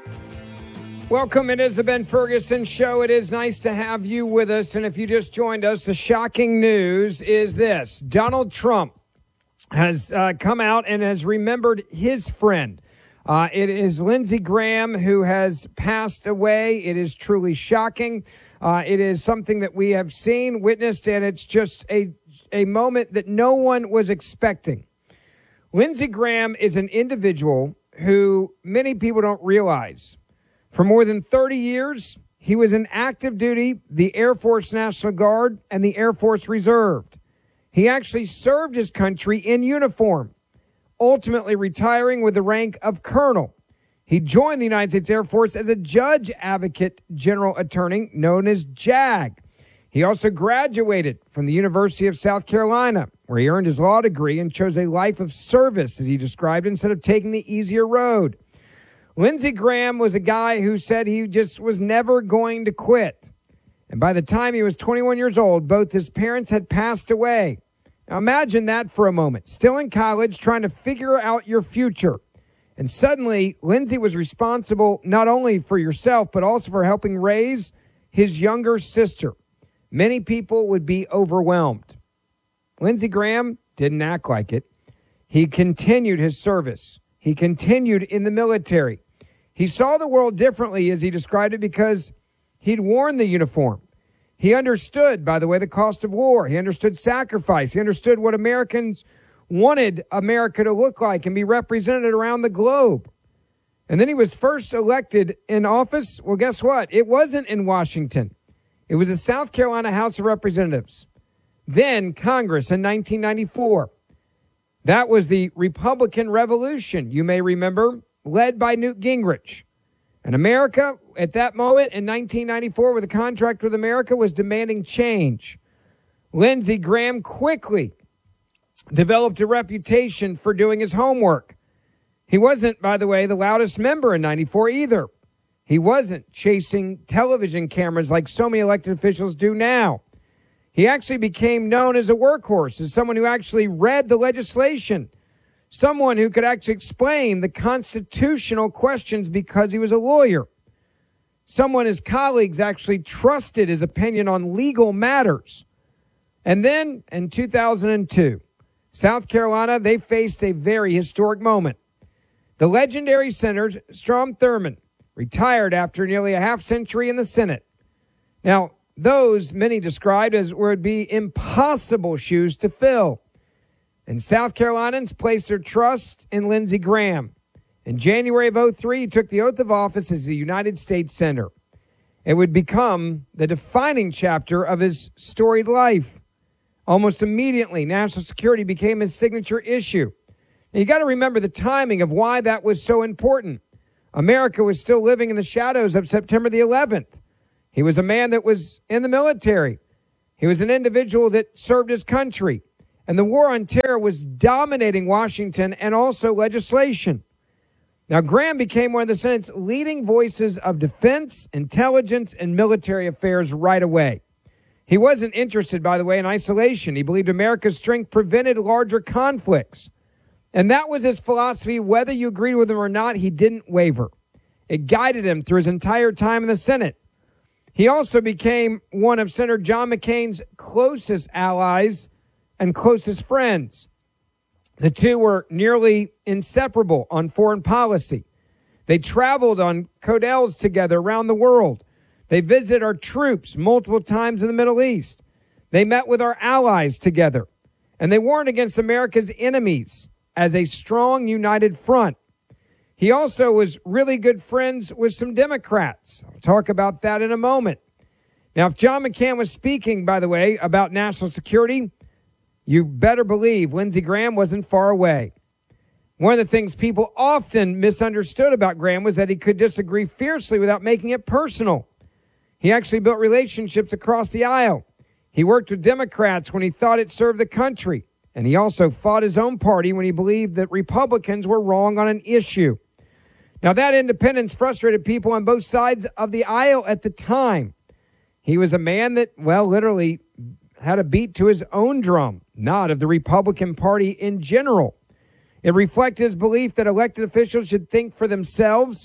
Welcome. It is the Ben Ferguson Show. It is nice to have you with us. And if you just joined us, the shocking news is this. Donald Trump has come out and has remembered his friend. It is Lindsey Graham who has passed away. It is truly shocking. It is something that we have seen, witnessed, and it's just a moment that no one was expecting. Lindsey Graham is an individual who many people don't realize. For more than 30 years, he was in active duty, the Air Force National Guard, and the Air Force Reserve. He actually served his country in uniform, ultimately retiring with the rank of colonel. He joined the United States Air Force as a judge advocate general attorney known as JAG. He also graduated from the University of South Carolina, where he earned his law degree and chose a life of service, as he described, instead of taking the easier road. Lindsey Graham was a guy who said he just was never going to quit. And by the time he was 21 years old, both his parents had passed away. Now imagine that for a moment. Still in college, trying to figure out your future. And suddenly, Lindsey was responsible not only for yourself, but also for helping raise his younger sister. Many people would be overwhelmed. Lindsey Graham didn't act like it. He continued his service. He continued in the military. He saw the world differently, as he described it, because he'd worn the uniform. He understood, by the way, the cost of war. He understood sacrifice. He understood what Americans wanted America to look like and be represented around the globe. And then he was first elected in office. Well, guess what? It wasn't in Washington. It was the South Carolina House of Representatives. Then Congress in 1994. That was the Republican Revolution, you may remember, led by Newt Gingrich. And America, at that moment in 1994, with a contract with America, was demanding change. Lindsey Graham quickly developed a reputation for doing his homework. He wasn't, by the way, the loudest member in 94 either. He wasn't chasing television cameras like so many elected officials do now. He actually became known as a workhorse, as someone who actually read the legislation, someone who could actually explain the constitutional questions because he was a lawyer, someone his colleagues actually trusted his opinion on legal matters. And then in 2002, South Carolina, they faced a very historic moment. The legendary Senator Strom Thurmond retired after nearly a half century in the Senate. Now, those many described as would be impossible shoes to fill. And South Carolinians placed their trust in Lindsey Graham. In January of 2003, he took the oath of office as the United States Senator. It would become the defining chapter of his storied life. Almost immediately, national security became his signature issue. And you got to remember the timing of why that was so important. America was still living in the shadows of September the 11th. He was a man that was in the military. He was an individual that served his country. And the war on terror was dominating Washington and also legislation. Now, Graham became one of the Senate's leading voices of defense, intelligence, and military affairs right away. He wasn't interested, by the way, in isolation. He believed America's strength prevented larger conflicts. And that was his philosophy. Whether you agreed with him or not, he didn't waver. It guided him through his entire time in the Senate. He also became one of Senator John McCain's closest allies and closest friends. The two were nearly inseparable on foreign policy. They traveled on Codels together around the world. They visited our troops multiple times in the Middle East. They met with our allies together. And they warned against America's enemies as a strong, united front. He also was really good friends with some Democrats. I'll talk about that in a moment. Now, if John McCain was speaking, by the way, about national security, you better believe Lindsey Graham wasn't far away. One of the things people often misunderstood about Graham was that he could disagree fiercely without making it personal. He actually built relationships across the aisle. He worked with Democrats when he thought it served the country. And he also fought his own party when he believed that Republicans were wrong on an issue. Now, that independence frustrated people on both sides of the aisle at the time. He was a man that, well, literally had a beat to his own drum, not of the Republican Party in general. It reflected his belief that elected officials should think for themselves.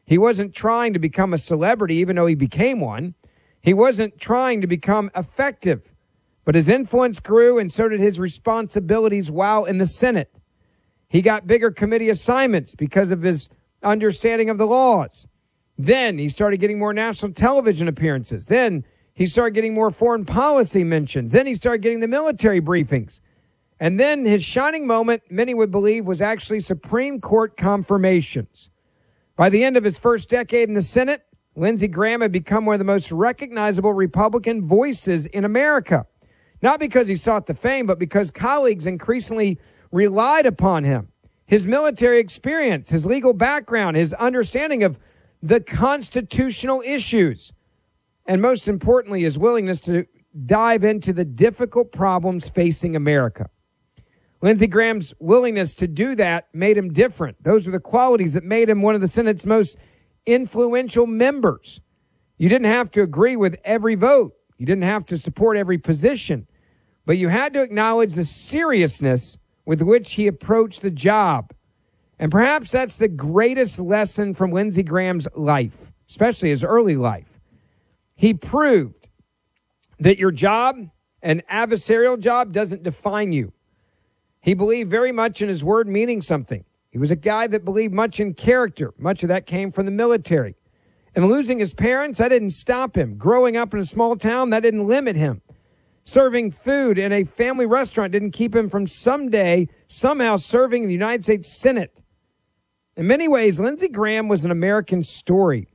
He wasn't trying to become a celebrity, even though he became one. He wasn't trying to become effective, but his influence grew and so did his responsibilities while in the Senate. He got bigger committee assignments because of his understanding of the laws. Then he started getting more national television appearances. Then he started getting more foreign policy mentions. Then he started getting the military briefings. And then his shining moment, many would believe, was actually Supreme Court confirmations. By the end of his first decade in the Senate, Lindsey Graham had become one of the most recognizable Republican voices in America. Not because he sought the fame, but because colleagues increasingly relied upon him. His military experience, his legal background, his understanding of the constitutional issues, and most importantly, his willingness to dive into the difficult problems facing America. Lindsey Graham's willingness to do that made him different. Those are the qualities that made him one of the Senate's most influential members. You didn't have to agree with every vote. You didn't have to support every position. But you had to acknowledge the seriousness with which he approached the job. And perhaps that's the greatest lesson from Lindsey Graham's life, especially his early life. He proved that your job, an adversarial job, doesn't define you. He believed very much in his word meaning something. He was a guy that believed much in character. Much of that came from the military. And losing his parents, that didn't stop him. Growing up in a small town, that didn't limit him. Serving food in a family restaurant didn't keep him from someday, somehow serving in the United States Senate. In many ways, Lindsey Graham was an American story.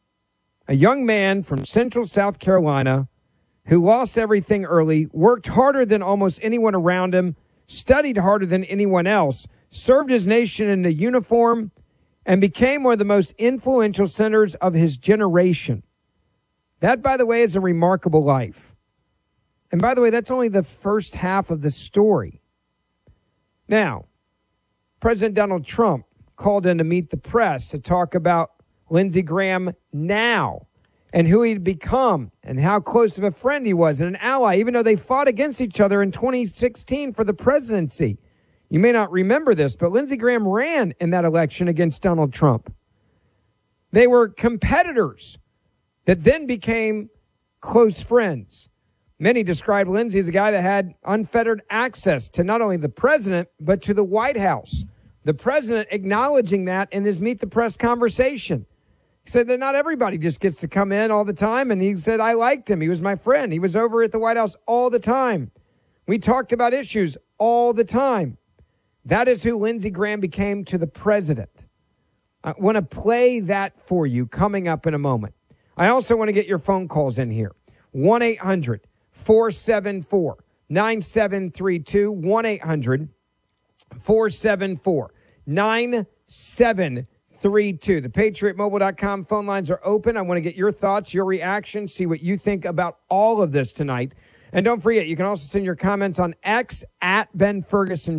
A young man from central South Carolina who lost everything early, worked harder than almost anyone around him, studied harder than anyone else, served his nation in a uniform, and became one of the most influential senators of his generation. That, by the way, is a remarkable life. And by the way, that's only the first half of the story. Now, President Donald Trump called in to meet the press to talk about Lindsey Graham now and who he'd become and how close of a friend he was and an ally, even though they fought against each other in 2016 for the presidency. You may not remember this, but Lindsey Graham ran in that election against Donald Trump. They were competitors that then became close friends. Many described Lindsey as a guy that had unfettered access to not only the president, but to the White House. The president acknowledging that in his Meet the Press conversation. He said that not everybody just gets to come in all the time. And he said, I liked him. He was my friend. He was over at the White House all the time. We talked about issues all the time. That is who Lindsey Graham became to the president. I want to play that for you coming up in a moment. I also want to get your phone calls in here. 1-800-474-9732. 1-800-474-9732. The PatriotMobile.com phone lines are open. I want to get your thoughts, your reactions, see what you think about all of this tonight. And don't forget, you can also send your comments on X at Ben Ferguson